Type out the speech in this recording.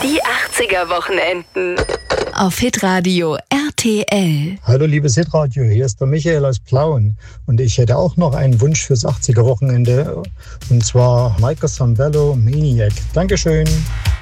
Die 80er Wochenenden. Auf Hitradio RTL. Hallo liebes Hitradio, hier ist der Michael aus Plauen. Und ich hätte auch noch einen Wunsch fürs 80er Wochenende. Und zwar Michael Sambello, Maniac. Dankeschön.